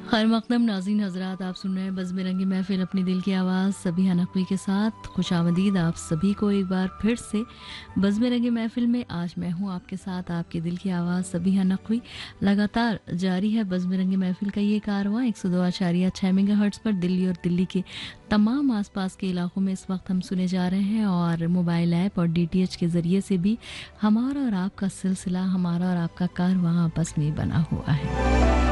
खैर मक़दम नाज़रीन हज़रात, आप सुन रहे हैं बज़्म रंगी महफ़िल अपनी दिल की आवाज़ सबिहा नक़वी के साथ। खुशामदीद आप सभी को एक बार फिर से बज़्म रंगी महफ़िल में। आज मैं हूँ आपके साथ, आपकी दिल की आवाज़ सबिहा नक़वी। लगातार जारी है बज़्म रंगी महफ़िल का ये कारवां 102.6 मेगाहर्ट्ज़ पर दिल्ली और दिल्ली के तमाम आसपास के इलाकों में इस वक्त हम सुने जा रहे हैं, और मोबाइल ऐप और डीटीएच के ज़रिए से भी हमारा और आपका सिलसिला, हमारा और आपका कारवां आपस में बना हुआ है।